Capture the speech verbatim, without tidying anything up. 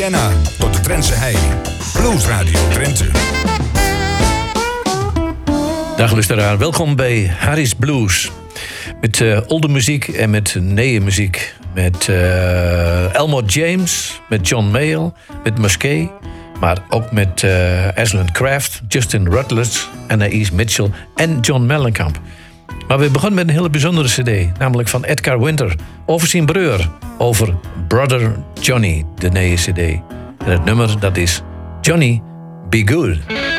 Vienna tot de Drentse hei. Blues Radio Drenthe. Dag luisteraar, welkom bij Harry's Blues. Met uh, oude muziek en met nieuwe muziek. Met uh, Elmore James, met John Mayall, met Musquet. Maar ook met uh, Aslan Kraft, Justin Rutledge, Anaïs Mitchell en John Mellencamp. Maar we begonnen met een hele bijzondere cd. Namelijk van Edgar Winter. Over zijn broer. Over Brother Johnny, de nieuwe cd. En het nummer dat is Johnny Be Good.